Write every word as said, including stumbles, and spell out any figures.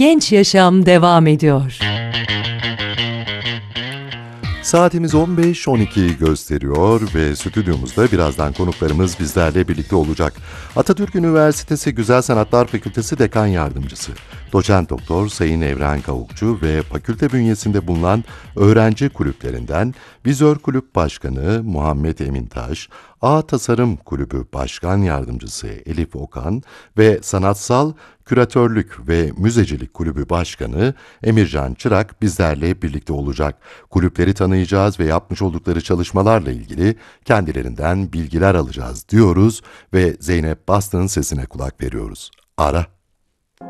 Genç Yaşam devam ediyor. Saatimiz on beş on ikiyi gösteriyor ve stüdyomuzda birazdan konuklarımız bizlerle birlikte olacak. Atatürk Üniversitesi Güzel Sanatlar Fakültesi Dekan Yardımcısı, Doçent Doktor Sayın Evren Kavukçu ve fakülte bünyesinde bulunan öğrenci kulüplerinden Vizör Kulüp Başkanı Muhammed Emintaş, A Tasarım Kulübü Başkan Yardımcısı Elif Okan ve Sanatsal Küratörlük ve Müzecilik Kulübü Başkanı Emircan Çırak bizlerle birlikte olacak. Kulüpleri tanıyacağız ve yapmış oldukları çalışmalarla ilgili kendilerinden bilgiler alacağız diyoruz ve Zeynep Bastın sesine kulak veriyoruz. Ara.